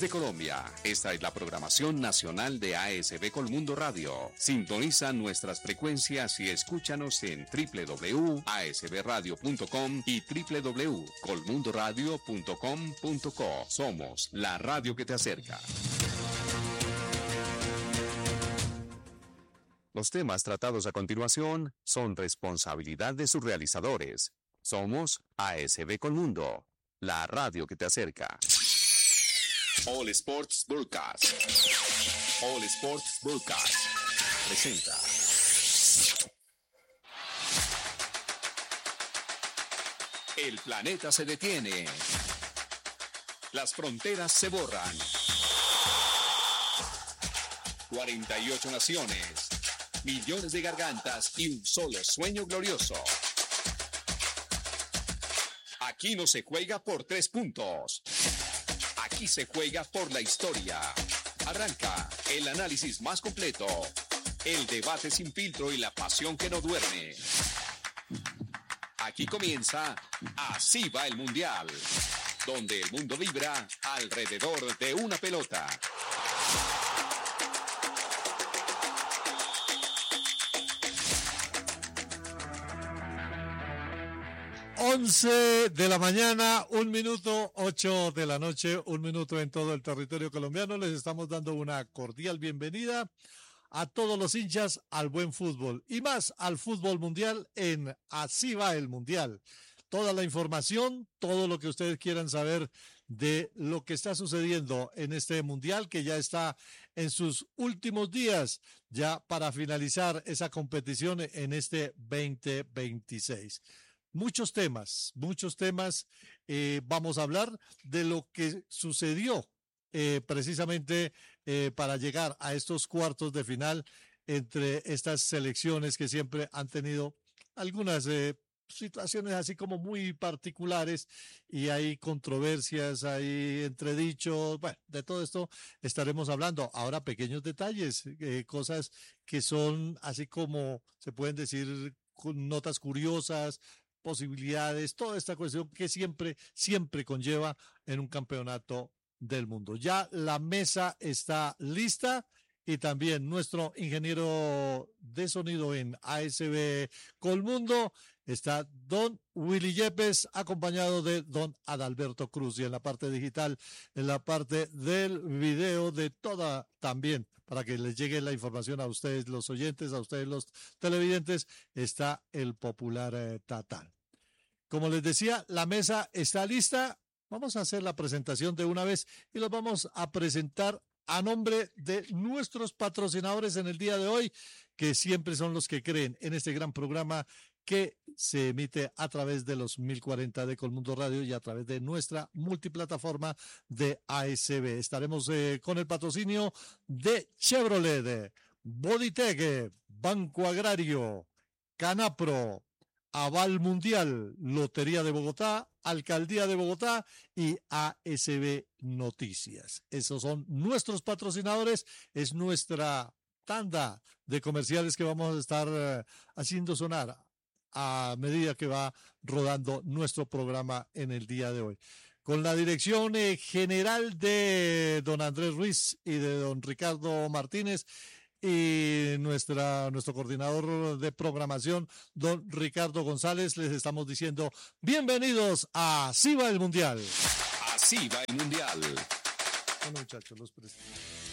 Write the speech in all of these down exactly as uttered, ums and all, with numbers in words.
de Colombia, esta es la programación nacional de A S B Colmundo Radio. Sintoniza nuestras frecuencias y escúchanos en doble u doble u doble u punto a s b radio punto com y doble u doble u doble u punto colmundo radio punto com punto co. Somos la radio que te acerca. Los temas tratados a continuación son responsabilidad de sus realizadores. Somos A S B Colmundo, la radio que te acerca. All Sports Broadcast. All Sports Broadcast presenta. El planeta se detiene. Las fronteras se borran. cuarenta y ocho naciones, millones de gargantas y un solo sueño glorioso. Aquí no se juega por tres puntos. Aquí se juega por la historia. Arranca el análisis más completo, el debate sin filtro y la pasión que no duerme. Aquí comienza Así va el Mundial, donde el mundo vibra alrededor de una pelota. once de la mañana, un minuto, ocho de la noche, un minuto en todo el territorio colombiano. Les estamos dando una cordial bienvenida a todos los hinchas al buen fútbol y más al fútbol mundial en Así va el Mundial. Toda la información, todo lo que ustedes quieran saber de lo que está sucediendo en este mundial que ya está en sus últimos días, ya para finalizar esa competición en este veinte veintiséis. Muchos temas, muchos temas. Eh, vamos a hablar de lo que sucedió eh, precisamente eh, para llegar a estos cuartos de final entre estas selecciones que siempre han tenido algunas eh, situaciones así como muy particulares y hay controversias, hay entredichos. Bueno, de todo esto estaremos hablando. Ahora pequeños detalles, eh, cosas que son así como se pueden decir notas curiosas, posibilidades, toda esta cuestión que siempre, siempre conlleva en un campeonato del mundo. Ya la mesa está lista y también nuestro ingeniero de sonido en A S B Colmundo está don Willy Yepes, acompañado de don Adalberto Cruz, y en la parte digital, en la parte del video, de toda también, para que les llegue la información a ustedes los oyentes, a ustedes los televidentes, está el popular eh, Tatán. Como les decía, la mesa está lista. Vamos a hacer la presentación de una vez y los vamos a presentar a nombre de nuestros patrocinadores en el día de hoy, que siempre son los que creen en este gran programa que se emite a través de los mil cuarenta de Colmundo Radio y a través de nuestra multiplataforma de A S B. Estaremos eh, con el patrocinio de Chevrolet, Bodytech, Banco Agrario, Canapro, Aval Mundial, Lotería de Bogotá, Alcaldía de Bogotá y A S B Noticias. Esos son nuestros patrocinadores, es nuestra tanda de comerciales que vamos a estar uh, haciendo sonar a medida que va rodando nuestro programa en el día de hoy. Con la dirección eh, general de don Andrés Ruiz y de don Ricardo Martínez, y nuestra, nuestro coordinador de programación, don Ricardo González, les estamos diciendo bienvenidos a Así va el Mundial. Así va el Mundial. Bueno, muchachos, los presento.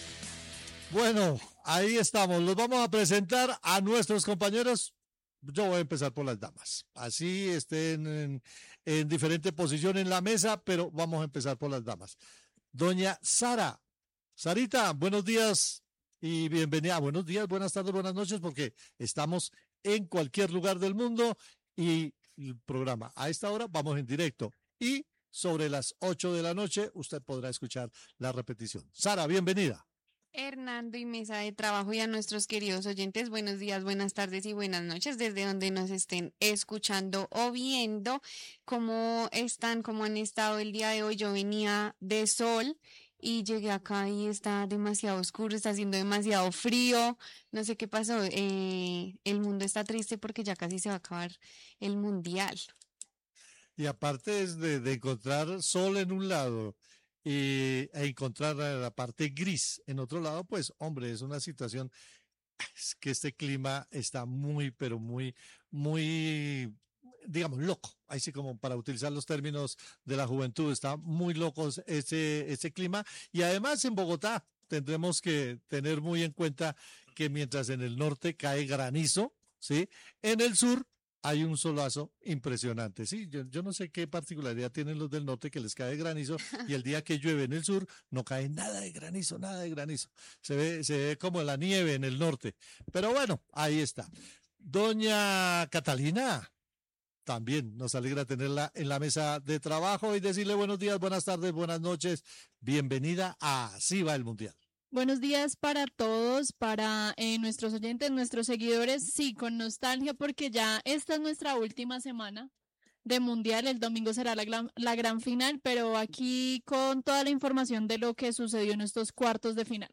Bueno, ahí estamos. Los vamos a presentar a nuestros compañeros. Yo voy a empezar por las damas. Así estén en, en diferente posición en la mesa, pero vamos a empezar por las damas. Doña Sara. Sarita, buenos días. Y bienvenida, buenos días, buenas tardes, buenas noches, porque estamos en cualquier lugar del mundo y el programa a esta hora vamos en directo y sobre las ocho de la noche usted podrá escuchar la repetición. Sara, bienvenida. Hernando y mesa de trabajo y a nuestros queridos oyentes, buenos días, buenas tardes y buenas noches desde donde nos estén escuchando o viendo. ¿Cómo están? ¿Cómo han estado el día de hoy? Yo venía de sol y llegué acá y está demasiado oscuro, está haciendo demasiado frío, no sé qué pasó, eh, el mundo está triste porque ya casi se va a acabar el mundial. Y aparte es de, de encontrar sol en un lado y, e encontrar la, la parte gris en otro lado, pues hombre, es una situación, es que este clima está muy, pero muy, muy, digamos, loco. Ahí sí, como para utilizar los términos de la juventud, está muy loco ese, ese clima. Y además en Bogotá tendremos que tener muy en cuenta que mientras en el norte cae granizo, ¿sí? En el sur hay un solazo impresionante, ¿sí? Yo, yo no sé qué particularidad tienen los del norte que les cae granizo y el día que llueve en el sur no cae nada de granizo, nada de granizo. Se ve, se ve como la nieve en el norte. Pero bueno, ahí está. Doña Catalina, también nos alegra tenerla en la mesa de trabajo y decirle buenos días, buenas tardes, buenas noches. Bienvenida a Así va el Mundial. Buenos días para todos, para eh, nuestros oyentes, nuestros seguidores. Sí, con nostalgia porque ya esta es nuestra última semana de Mundial. El domingo será la gran, la gran final, pero aquí con toda la información de lo que sucedió en estos cuartos de final.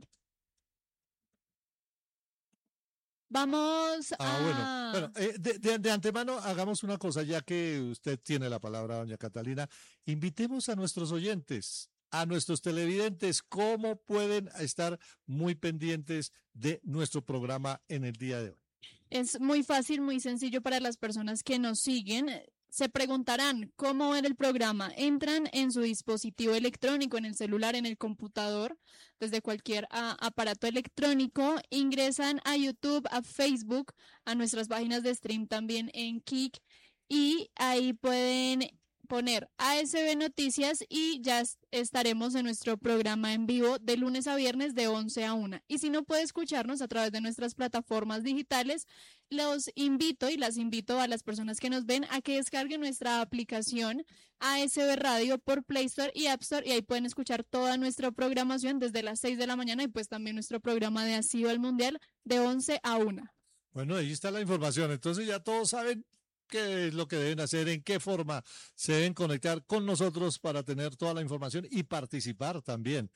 Vamos ah, a... Bueno, bueno eh, de, de, de antemano hagamos una cosa, ya que usted tiene la palabra, doña Catalina. Invitemos a nuestros oyentes, a nuestros televidentes, cómo pueden estar muy pendientes de nuestro programa en el día de hoy. Es muy fácil, muy sencillo para las personas que nos siguen. Se preguntarán cómo ver el programa. Entran en su dispositivo electrónico, en el celular, en el computador, desde cualquier a, aparato electrónico. Ingresan a YouTube, a Facebook, a nuestras páginas de stream también en Kik. Y ahí pueden poner A S B Noticias y ya estaremos en nuestro programa en vivo de lunes a viernes de once a una. Y si no puede escucharnos a través de nuestras plataformas digitales, los invito y las invito a las personas que nos ven a que descarguen nuestra aplicación A S B Radio por Play Store y App Store y ahí pueden escuchar toda nuestra programación desde las seis de la mañana y pues también nuestro programa de Así va el Mundial de once a una. Bueno, ahí está la información. Entonces ya todos saben qué es lo que deben hacer, en qué forma se deben conectar con nosotros para tener toda la información y participar también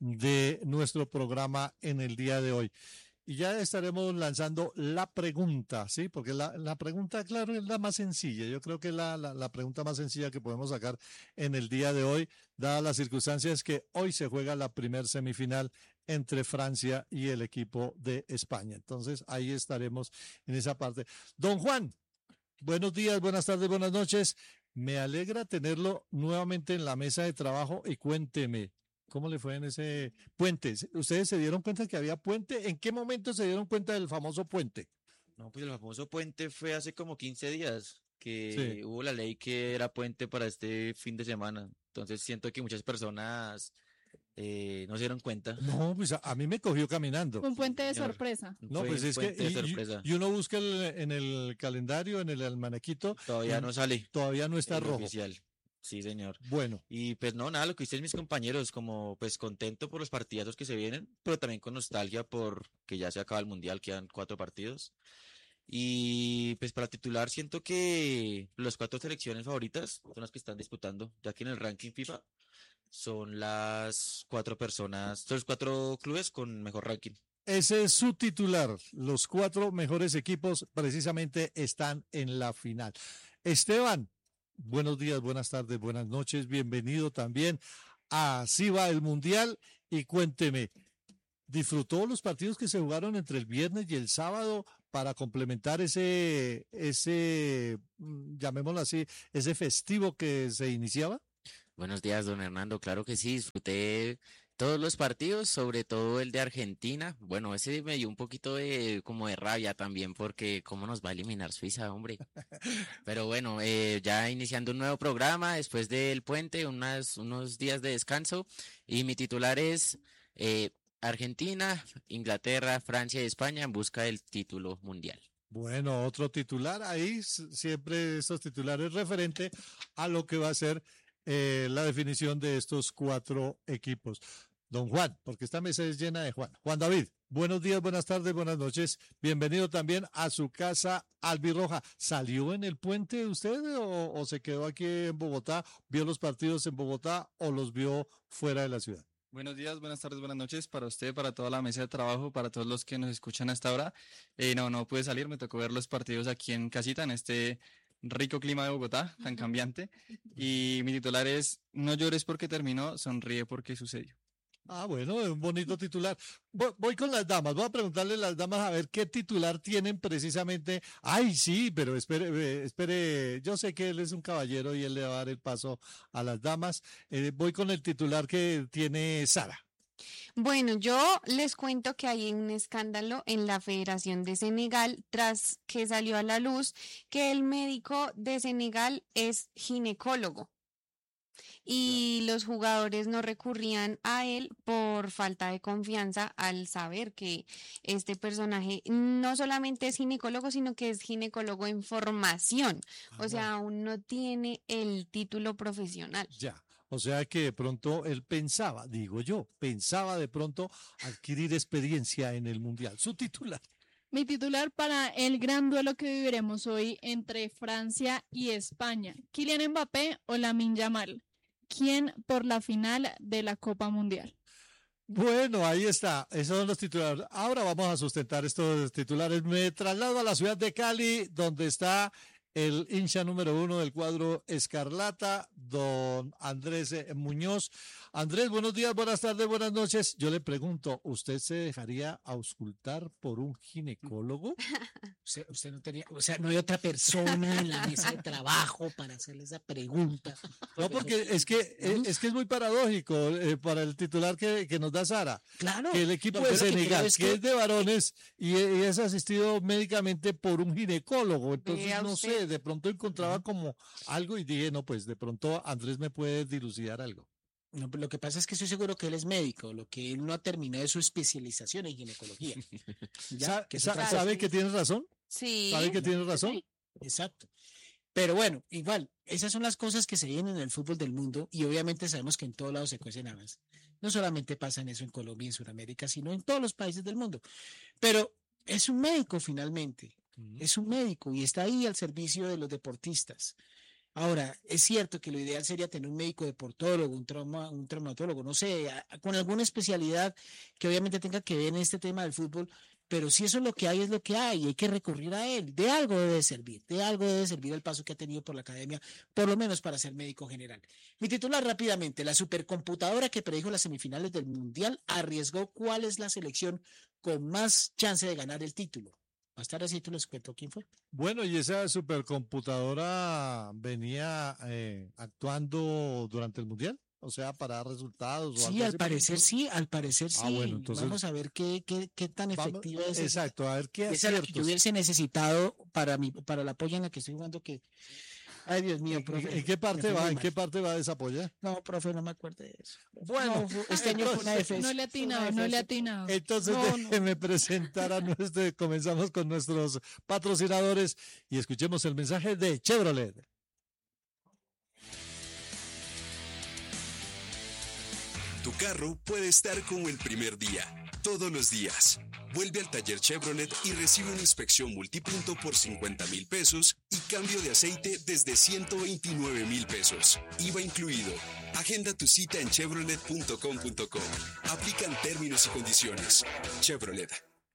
de nuestro programa en el día de hoy. Y ya estaremos lanzando la pregunta, ¿sí? Porque la, la pregunta, claro, es la más sencilla. Yo creo que es la, la, la pregunta más sencilla que podemos sacar en el día de hoy, dadas las circunstancias que hoy se juega la primer semifinal entre Francia y el equipo de España. Entonces, ahí estaremos en esa parte. Don Juan, buenos días, buenas tardes, buenas noches. Me alegra tenerlo nuevamente en la mesa de trabajo y cuénteme, ¿cómo le fue en ese puente? ¿Ustedes se dieron cuenta que había puente? ¿En qué momento se dieron cuenta del famoso puente? No, pues el famoso puente fue hace como quince días que sí. Hubo la ley que era puente para este fin de semana. Entonces siento que muchas personas eh, no se dieron cuenta. No, pues a, a mí me cogió caminando. Un puente de sorpresa. No, pues es que y, y uno busca el, en el calendario, en el almanequito. Todavía no sale. Todavía no está rojo. Oficial. Sí, señor. Bueno. Y pues no, nada, lo que dicen mis compañeros, como pues contento por los partidazos que se vienen, pero también con nostalgia por que ya se acaba el Mundial, quedan cuatro partidos. Y pues para titular siento que las cuatro selecciones favoritas son las que están disputando, ya que en el ranking FIFA son las cuatro personas, son los cuatro clubes con mejor ranking. Ese es su titular. Los cuatro mejores equipos precisamente están en la final. Esteban, buenos días, buenas tardes, buenas noches. Bienvenido también a Así va el Mundial. Y cuénteme, ¿disfrutó los partidos que se jugaron entre el viernes y el sábado para complementar ese, ese, llamémoslo así, ese festivo que se iniciaba? Buenos días, don Hernando. Claro que sí, disfruté todos los partidos, sobre todo el de Argentina. Bueno, ese me dio un poquito de como de rabia también, porque cómo nos va a eliminar Suiza, hombre. Pero bueno, eh, ya iniciando un nuevo programa después del puente, unas, unos días de descanso. Y mi titular es eh, Argentina, Inglaterra, Francia y España en busca del título mundial. Bueno, otro titular ahí, siempre estos titulares referente a lo que va a ser Eh, la definición de estos cuatro equipos. Don Juan, porque esta mesa es llena de Juan. Juan David, buenos días, buenas tardes, buenas noches. Bienvenido también a su casa albirroja. ¿Salió en el puente usted o, o se quedó aquí en Bogotá? ¿Vio los partidos en Bogotá o los vio fuera de la ciudad? Buenos días, buenas tardes, buenas noches para usted, para toda la mesa de trabajo, para todos los que nos escuchan hasta ahora. Eh, no, no pude salir, me tocó ver los partidos aquí en casita, en este rico clima de Bogotá, tan cambiante. Y mi titular es, no llores porque terminó, sonríe porque sucedió. Ah, bueno, es un bonito titular. Voy, voy con las damas, voy a preguntarle a las damas a ver qué titular tienen precisamente. Ay, sí, pero espere, eh, espere, yo sé que él es un caballero y él le va a dar el paso a las damas. Eh, voy con el titular que tiene Sara. Bueno, yo les cuento que hay un escándalo en la Federación de Senegal tras que salió a la luz que el médico de Senegal es ginecólogo y los jugadores no recurrían a él por falta de confianza al saber que este personaje no solamente es ginecólogo, sino que es ginecólogo en formación, o sea, aún no tiene el título profesional. Ya. O sea que de pronto él pensaba, digo yo, pensaba de pronto adquirir experiencia en el Mundial. Su titular. Mi titular para el gran duelo que viviremos hoy entre Francia y España. Kylian Mbappé o Lamine Yamal. ¿Quién por la final de la Copa Mundial? Bueno, ahí está. Esos son los titulares. Ahora vamos a sustentar estos titulares. Me traslado a la ciudad de Cali, donde está el hincha número uno del cuadro Escarlata, don Andrés eh, Muñoz. Andrés, buenos días, buenas tardes, buenas noches. Yo le pregunto, ¿usted se dejaría auscultar por un ginecólogo? Usted, usted no tenía, o sea, no hay otra persona en la mesa de trabajo para hacerle esa pregunta. No, porque es que es, es que es muy paradójico eh, para el titular que, que nos da Sara. Claro. Que el equipo No, de yo lo que Senegal, creo que... es que- es de varones y, y es asistido médicamente por un ginecólogo. Entonces, Vea no usted. sé, de pronto encontraba como algo y dije, no, pues de pronto Andrés me puede dilucidar algo. No, pero lo que pasa es que estoy seguro que él es médico, lo que él no ha terminado es su especialización en ginecología. ¿Ya? Sa- Que es sa- otra ¿Sabe cosa. que tiene razón? Sí. ¿Sabe que tiene razón? Exacto. Pero bueno, igual, esas son las cosas que se vienen en el fútbol del mundo y obviamente sabemos que en todos lados se cuecen habas. No solamente pasa en eso en Colombia y en Sudamérica, sino en todos los países del mundo. Pero es un médico finalmente, es un médico y está ahí al servicio de los deportistas. Ahora, es cierto que lo ideal sería tener un médico deportólogo, un trauma, un traumatólogo, no sé, a- a- con alguna especialidad que obviamente tenga que ver en este tema del fútbol, pero si eso es lo que hay, es lo que hay, y hay que recurrir a él. De algo debe servir, de algo debe servir el paso que ha tenido por la academia, por lo menos para ser médico general. Mi titular rápidamente, la supercomputadora que predijo las semifinales del Mundial arriesgó cuál es la selección con más chance de ganar el título. Más tarde sí te les cuento quién fue. Bueno, y esa supercomputadora venía eh, actuando durante el Mundial, o sea, para dar resultados. O Sí, algo al así, parecer por sí, al parecer sí. Ah, bueno, entonces- Vamos a ver qué, qué, qué tan ejemplo. efectiva Vamos- es esa. exacto, a ver qué Esa es la que yo aciertos. hubiese necesitado para mi, para el apoyo en la que estoy jugando que. Ay, Dios mío, ¿En, profe. en qué me parte fue va? muy ¿En mal. qué parte va esa polla? No, profe, no me acuerdo de eso. Bueno, No, fue- este año fue una entonces- defensa. No le ha atinado, no le ha atinado. Entonces No, no. déjeme presentar a nuestro, comenzamos con nuestros patrocinadores y escuchemos el mensaje de Chevrolet. Tu carro puede estar como el primer día, todos los días. Vuelve al taller Chevrolet y recibe una inspección multipunto por cincuenta mil pesos y cambio de aceite desde ciento veintinueve mil pesos. I V A incluido. Agenda tu cita en chevrolet punto com punto co. Aplican términos y condiciones. Chevrolet.